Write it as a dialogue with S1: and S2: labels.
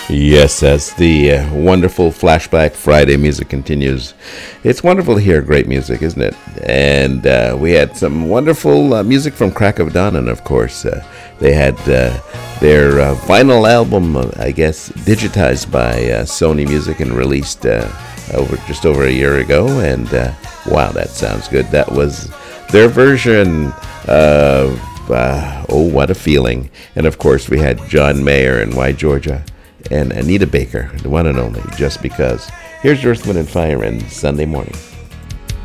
S1: Yes, as the wonderful Flashback Friday music continues, it's wonderful to hear great music, isn't it? And we had some wonderful music from Crack of Dawn, and of course, they had their vinyl album, I guess, digitized by Sony Music and released just over a year ago. And wow, that sounds good. That was their version of Oh, What a Feeling. And of course, we had John Mayer and Why Georgia and Anita Baker, the one and only, Just Because. Here's Earth, Wind, and Fire and Sunday Morning.